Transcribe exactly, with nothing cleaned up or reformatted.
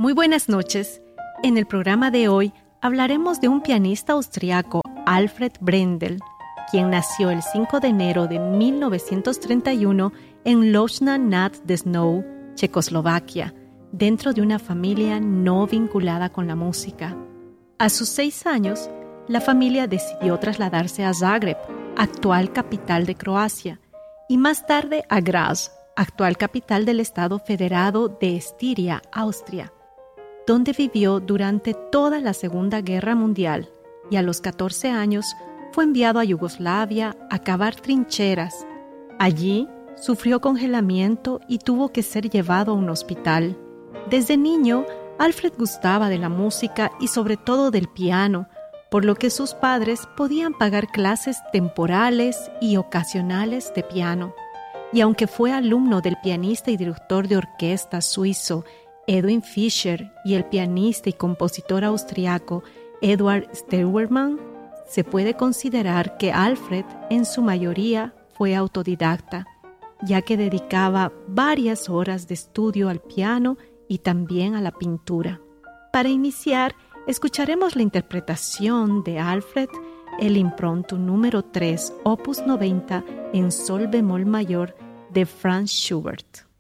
Muy buenas noches. En el programa de hoy hablaremos de un pianista austriaco, Alfred Brendel, quien nació el cinco de enero de mil novecientos treinta y uno en Lozna nad Desnou, Checoslovaquia, dentro de una familia no vinculada con la música. A sus seis años, la familia decidió trasladarse a Zagreb, actual capital de Croacia, y más tarde a Graz, actual capital del Estado Federado de Estiria, Austria, donde vivió durante toda la Segunda Guerra Mundial y a los catorce años fue enviado a Yugoslavia a cavar trincheras. Allí sufrió congelamiento y tuvo que ser llevado a un hospital. Desde niño, Alfred gustaba de la música y sobre todo del piano, por lo que sus padres podían pagar clases temporales y ocasionales de piano. Y aunque fue alumno del pianista y director de orquesta suizo Edwin Fischer y el pianista y compositor austriaco Eduard Steuermann, se puede considerar que Alfred en su mayoría fue autodidacta, ya que dedicaba varias horas de estudio al piano y también a la pintura. Para iniciar, escucharemos la interpretación de Alfred, el Impronto número tres, opus noventa, en sol bemol mayor, de Franz Schubert.